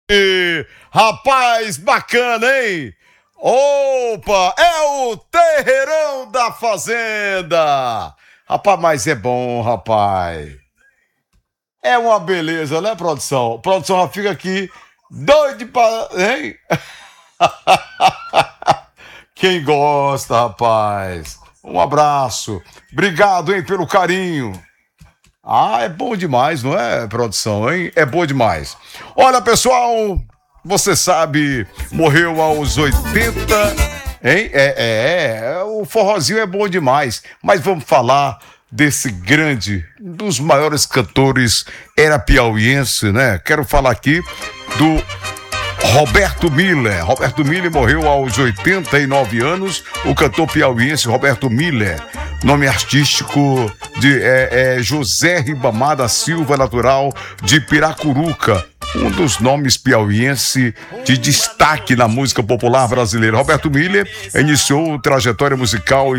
Rapaz, bacana, hein? Opa, é o Terreirão da Fazenda. Rapaz, mas é bom, rapaz. É uma beleza, né, produção? Produção já fica aqui doido pra... Hein? Quem gosta, rapaz. Um abraço. Obrigado, hein, pelo carinho. Ah, é bom demais, não é, produção, hein? É bom demais. Olha, pessoal, você sabe, morreu aos 80, hein? O forrozinho é bom demais. Mas vamos falar desse grande, dos maiores cantores, era piauiense, né? Quero falar aqui do Roberto Miller. Roberto Miller morreu aos 89 anos. O cantor piauiense Roberto Miller, nome artístico de José Ribamar da Silva, natural de Piracuruca, um dos nomes piauiense de destaque na música popular brasileira. Roberto Miller iniciou trajetória musical em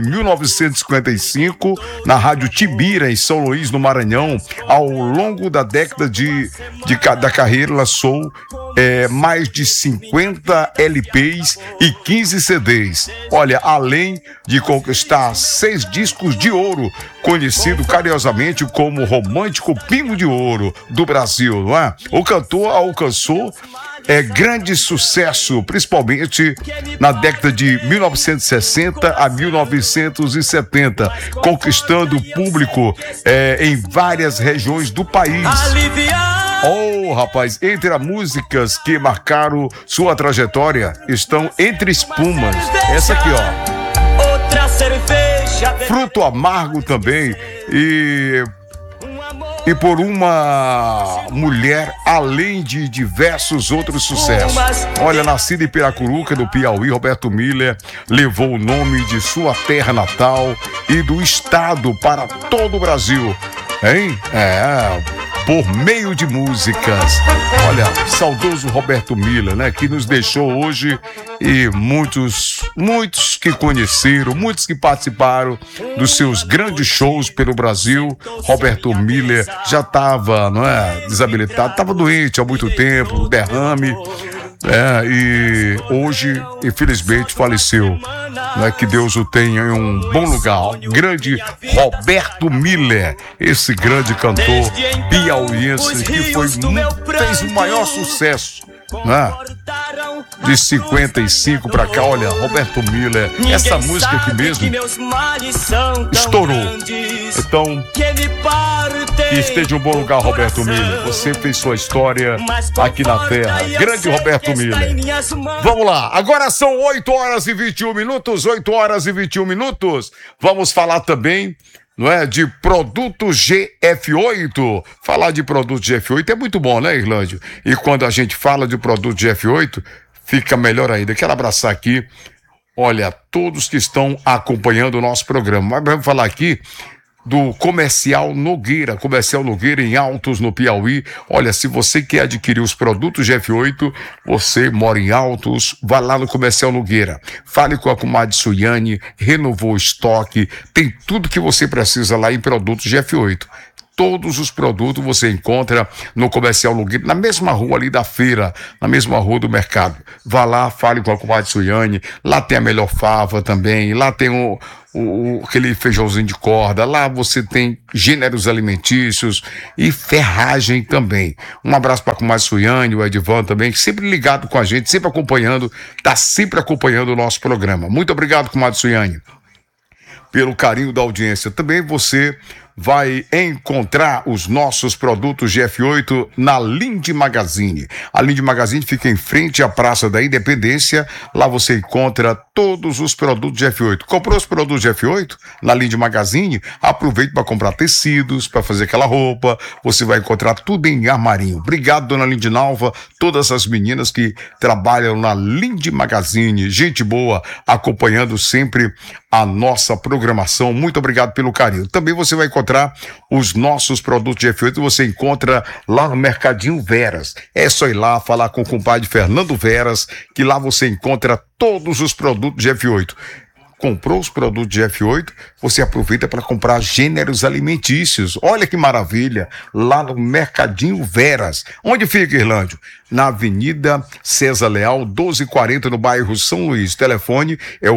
1955 na Rádio Tibira, em São Luís, no Maranhão. Ao longo da década da carreira, lançou mais de 50 LPs e 15 CDs. Olha, além de conquistar 6 discos de ouro, conhecido carinhosamente como Romântico Pingo de Ouro do Brasil, não é? O cantor alcançou grande sucesso, principalmente na década de 1960 a 1970, conquistando o público em várias regiões do país. Oh, rapaz, entre as músicas que marcaram sua trajetória estão Entre Espumas, essa aqui, ó, Outra Cerveja, Fruto Amargo também, e Por Uma Mulher, além de diversos outros sucessos. Olha, nascido em Piracuruca, do Piauí, Roberto Miller levou o nome de sua terra natal e do estado para todo o Brasil, hein? Por meio de músicas. Olha, saudoso Roberto Miller, né? Que nos deixou hoje, e muitos que conheceram, muitos que participaram dos seus grandes shows pelo Brasil. Roberto Miller já estava, não é, desabilitado, estava doente há muito tempo, derrame, e hoje, infelizmente, faleceu. Né, que Deus o tenha em um bom lugar. O grande Roberto Miller, esse grande cantor piauiense que fez o maior sucesso, né? De 55 pra cá. Olha, Roberto Miller, essa música aqui mesmo estourou. Então, que esteja em um bom lugar, Roberto Miller. Você fez sua história aqui na terra. Grande Roberto Miller. Vamos lá, agora são 8 horas e 21 minutos. 8 horas e 21 minutos. Vamos falar também, não é, de produto GF8. Falar de produto GF8 é muito bom, né, Irlândio? E quando a gente fala de produto GF8, fica melhor ainda. Quero abraçar aqui, olha, todos que estão acompanhando o nosso programa. Mas vamos falar aqui do Comercial Nogueira em Altos, no Piauí. Olha, se você quer adquirir os produtos GF8, você mora em Altos, vá lá no Comercial Nogueira. Fale com a comadre Suiane, renovou o estoque, tem tudo que você precisa lá em produtos GF8. Todos os produtos você encontra no Comercial Nogueira, na mesma rua ali da feira, na mesma rua do mercado. Vá lá, fale com a comadre Suiane, lá tem a melhor fava também, lá tem aquele feijãozinho de corda, lá você tem gêneros alimentícios e ferragem também. Um abraço para a comadre Suiane, o Edivan também, sempre ligado com a gente, sempre acompanhando, tá sempre acompanhando o nosso programa. Muito obrigado, comadre Suiane, pelo carinho da audiência. Também você vai encontrar os nossos produtos GF8 na Linde Magazine. A Linde Magazine fica em frente à Praça da Independência. Lá você encontra todos os produtos GF8. Comprou os produtos GF8 na Linde Magazine? Aproveite para comprar tecidos, para fazer aquela roupa. Você vai encontrar tudo em armarinho. Obrigado, dona Lindinalva, todas as meninas que trabalham na Linde Magazine. Gente boa, acompanhando sempre a nossa programação. Muito obrigado pelo carinho. Também você vai encontrar os nossos produtos GF8, você encontra lá no Mercadinho Veras. É só ir lá falar com o compadre Fernando Veras, que lá você encontra todos os produtos GF8. Comprou os produtos de F8, você aproveita para comprar gêneros alimentícios. Olha que maravilha, lá no Mercadinho Veras. Onde fica, Irlândio? Na Avenida César Leal, 1240, no bairro São Luís. O telefone é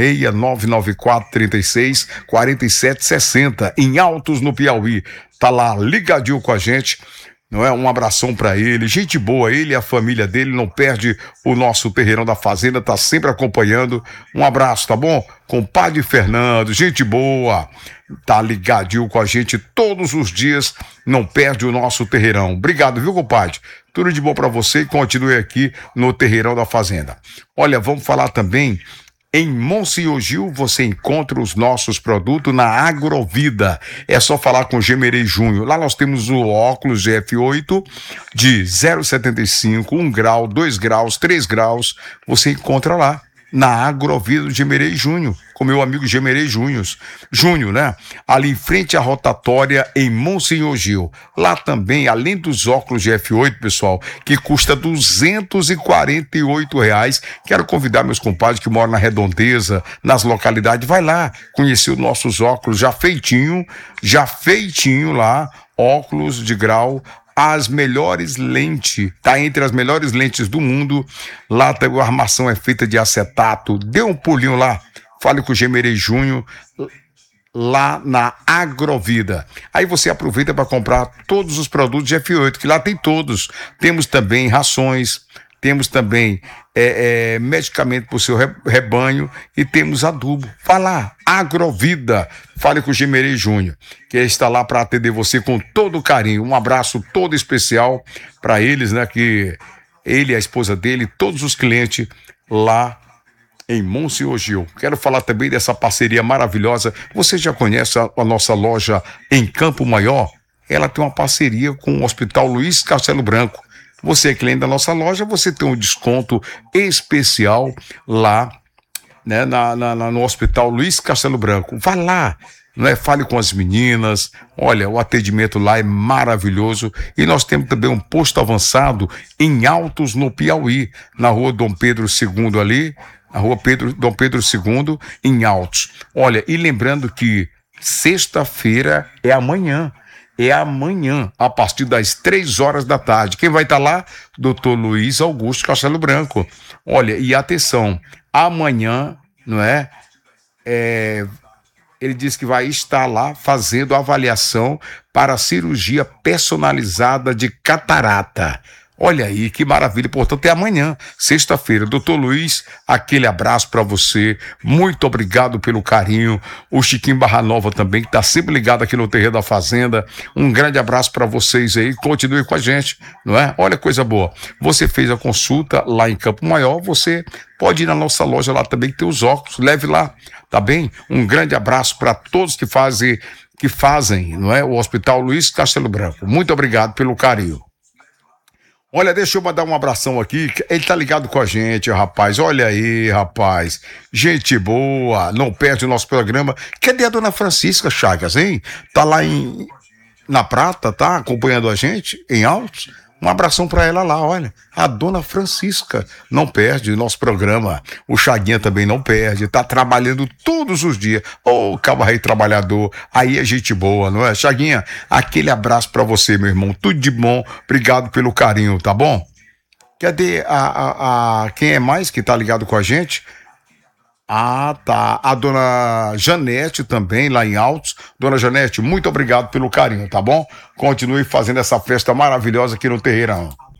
86-994-36-4760, em Altos, no Piauí. Tá lá ligadinho com a gente. Não é? Um abração para ele, gente boa, ele e a família dele, não perde o nosso Terreirão da Fazenda, tá sempre acompanhando. Um abraço, tá bom? Compadre Fernando, gente boa, tá ligadinho com a gente todos os dias, não perde o nosso Terreirão. Obrigado, viu, compadre? Tudo de bom para você e continue aqui no Terreirão da Fazenda. Olha, vamos falar também. Em Monsenhor Gil, você encontra os nossos produtos na Agrovida. É só falar com Gemerei Júnior. Lá nós temos o óculos de F8 de 0,75, 1 grau, 2 graus, 3 graus. Você encontra lá na Agrovida do Gemerei Júnior, com meu amigo Gemerei Júnior, né? Ali em frente à rotatória em Monsenhor Gil. Lá também, além dos óculos de F8, pessoal, que custa R$248. Quero convidar meus compadres que moram na Redondeza, nas localidades, vai lá conhecer os nossos óculos já feitinho lá, óculos de grau, as melhores lentes, tá entre as melhores lentes do mundo. Lá a armação é feita de acetato. Dê um pulinho lá, fale com o Gemerei Júnior, lá na Agrovida. Aí você aproveita para comprar todos os produtos de F8, que lá tem todos. Temos também rações, temos também medicamento para o seu rebanho e temos adubo. Vá lá, Agrovida, fale com o Gemerei Júnior, que está lá para atender você com todo carinho. Um abraço todo especial para eles, né? Que ele, a esposa dele, todos os clientes lá em Monsenhor Gil. Quero falar também dessa parceria maravilhosa. Você já conhece a nossa loja em Campo Maior? Ela tem uma parceria com o Hospital Luiz Castelo Branco. Você é cliente da nossa loja, você tem um desconto especial lá, né, no Hospital Luiz Castelo Branco. Vá lá, fale com as meninas. Olha, o atendimento lá é maravilhoso. E nós temos também um posto avançado em Altos, no Piauí, na rua Dom Pedro II ali, na rua Dom Pedro II, em Altos. Olha, e lembrando que sexta-feira é amanhã. É amanhã, a partir das 3 horas da tarde. Quem vai estar lá? Dr. Luiz Augusto Castelo Branco. Olha, e atenção, amanhã, ele diz que vai estar lá fazendo avaliação para cirurgia personalizada de catarata. Olha aí, que maravilha. Portanto, é amanhã, sexta-feira. Doutor Luiz, aquele abraço para você. Muito obrigado pelo carinho. O Chiquinho Barra Nova também, que está sempre ligado aqui no Terreiro da Fazenda. Um grande abraço para vocês aí. Continue com a gente, não é? Olha, coisa boa. Você fez a consulta lá em Campo Maior, você pode ir na nossa loja lá também, que tem os óculos. Leve lá, tá bem? Um grande abraço para todos que fazem, o Hospital Luiz Castelo Branco. Muito obrigado pelo carinho. Olha, deixa eu mandar um abração aqui, ele tá ligado com a gente, rapaz, olha aí, rapaz, gente boa, não perde o nosso programa. Cadê a dona Francisca Chagas, hein? Tá lá na Prata, tá acompanhando a gente, em Altos? Um abração pra ela lá, olha, a dona Francisca não perde o nosso programa, o Chaguinha também não perde, tá trabalhando todos os dias. Ô, cabarrei trabalhador, aí é gente boa, não é? Chaguinha, aquele abraço pra você, meu irmão, tudo de bom, obrigado pelo carinho, tá bom? Cadê quem é mais que tá ligado com a gente? Ah, tá. A dona Janete também, lá em Altos. Dona Janete, muito obrigado pelo carinho, tá bom? Continue fazendo essa festa maravilhosa aqui no Terreirão.